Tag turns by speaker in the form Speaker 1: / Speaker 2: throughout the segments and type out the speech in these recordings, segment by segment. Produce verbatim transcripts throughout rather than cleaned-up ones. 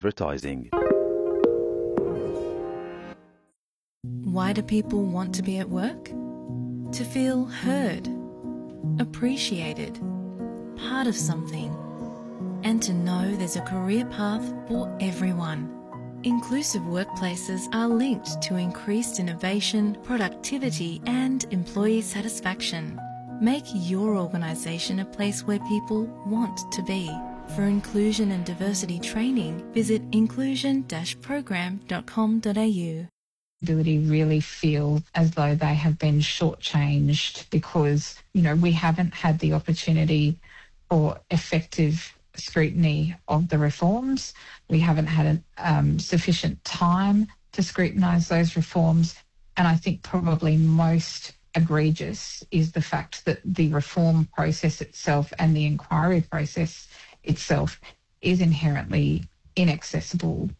Speaker 1: advertising.
Speaker 2: Why do people want to be at work? To feel heard, appreciated, part of something, and to know there's a career path for everyone. Inclusive workplaces are linked to increased innovation, productivity, and employee satisfaction. Make your organisation a place where people want to be. For inclusion and diversity training, visit inclusion dash program dot com dot a u.
Speaker 3: Really feel as though they have been shortchanged because, you know, we haven't had the opportunity for effective scrutiny of the reforms. We haven't had um, sufficient time to scrutinise those reforms. And I think probably most egregious is the fact that the reform process itself and the inquiry process itself is inherently inaccessible.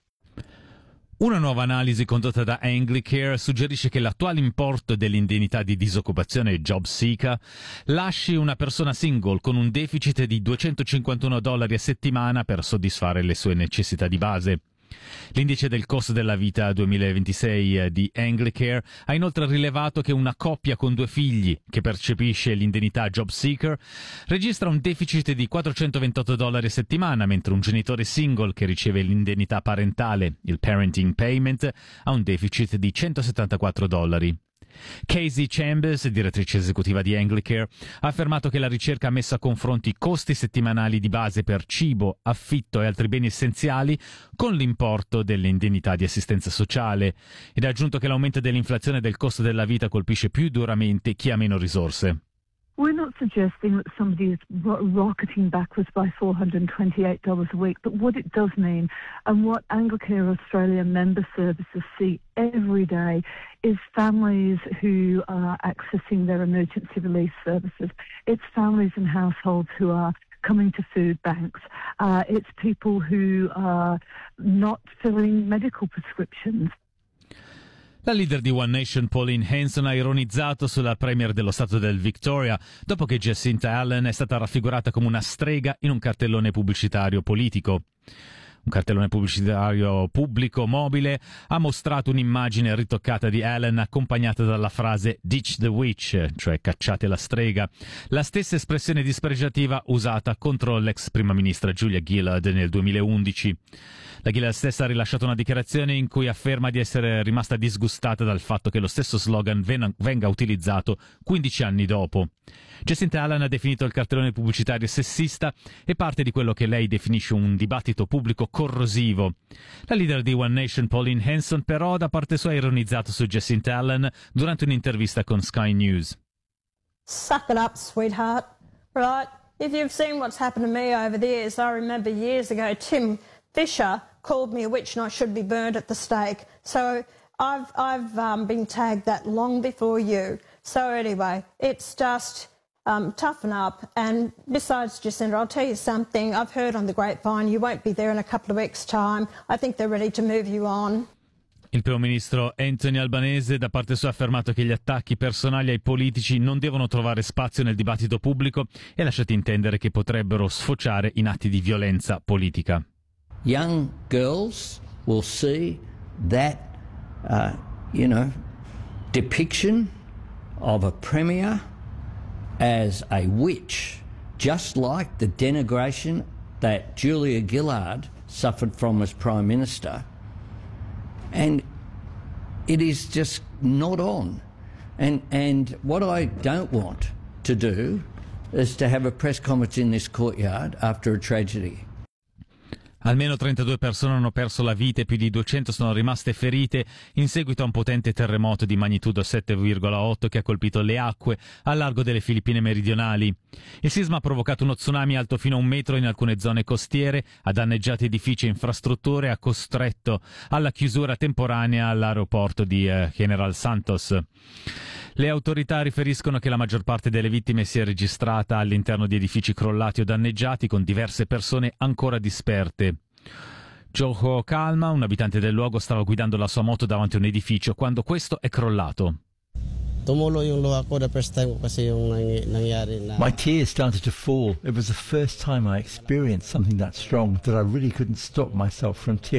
Speaker 4: Una nuova analisi condotta da Anglicare suggerisce che l'attuale importo dell'indennità di disoccupazione Job Seeker lasci una persona single con un deficit di duecentocinquantuno dollari a settimana per soddisfare le sue necessità di base. L'indice del costo della vita duemilaventisei di Anglicare ha inoltre rilevato che una coppia con due figli che percepisce l'indennità Job Seeker registra un deficit di quattrocentoventotto dollari a settimana, mentre un genitore single che riceve l'indennità parentale, il Parenting Payment, ha un deficit di centosettantaquattro dollari. Casey Chambers, direttrice esecutiva di Anglicare, ha affermato che la ricerca ha messo a confronto i costi settimanali di base per cibo, affitto e altri beni essenziali con l'importo delle indennità di assistenza sociale ed ha aggiunto che l'aumento dell'inflazione e del costo della vita colpisce più duramente chi ha meno risorse.
Speaker 5: We're not suggesting that somebody is ro- rocketing backwards by four hundred twenty-eight dollars a week, but what it does mean, and what Anglicare Australia member services see every day, is families who are accessing their emergency relief services. It's families and households who are coming to food banks. Uh, it's people who are not filling medical prescriptions.
Speaker 4: La leader di One Nation, Pauline Hanson, ha ironizzato sulla premier dello stato del Victoria dopo che Jacinta Allen è stata raffigurata come una strega in un cartellone pubblicitario politico. Un cartellone pubblicitario pubblico mobile ha mostrato un'immagine ritoccata di Allen accompagnata dalla frase "Ditch the witch", cioè cacciate la strega, la stessa espressione dispregiativa usata contro l'ex prima ministra Julia Gillard nel duemilaundici. La Gillard stessa ha rilasciato una dichiarazione in cui afferma di essere rimasta disgustata dal fatto che lo stesso slogan ven- venga utilizzato quindici anni dopo. Jacinta Allen ha definito il cartellone pubblicitario sessista e parte di quello che lei definisce un dibattito pubblico corrosivo. La leader di One Nation, Pauline Hanson, però da parte sua ha ironizzato su Jacinta Allen durante un'intervista con Sky News.
Speaker 6: Suck it up, sweetheart, right? If you've seen what's happened to me over the years, I remember years ago Tim Fisher called me a witch and I should be burned at the stake. So I've I've um, been tagged that long before you. So anyway, it's just um, toughen up. And besides, Jacinta, I'll tell you something. I've heard on the grapevine you won't be there in a couple of weeks' time. I think they're ready to move you on.
Speaker 4: Il primo ministro Anthony Albanese da parte sua ha affermato che gli attacchi personali ai politici non devono trovare spazio nel dibattito pubblico e ha lasciato intendere che potrebbero sfociare in atti di violenza politica.
Speaker 7: Young girls will see that, uh, you know, depiction of a premier as a witch, just like the denigration that Julia Gillard suffered from as Prime Minister. And it is just not on. And, and what I don't want to do is to have a press conference in this courtyard after a tragedy.
Speaker 4: Almeno trentadue persone hanno perso la vita e più di duecento sono rimaste ferite in seguito a un potente terremoto di magnitudo sette virgola otto che ha colpito le acque al largo delle Filippine meridionali. Il sisma ha provocato uno tsunami alto fino a un metro in alcune zone costiere, ha danneggiato edifici e infrastrutture e ha costretto alla chiusura temporanea all'aeroporto di eh, General Santos. Le autorità riferiscono che la maggior parte delle vittime si è registrata all'interno di edifici crollati o danneggiati, con diverse persone ancora disperte. Joho Calma, un abitante del luogo, stava guidando la sua moto davanti a un edificio quando questo è crollato.
Speaker 8: My tears started to fall. It was the first time I experienced something that strong that I really couldn't stop myself from tearing.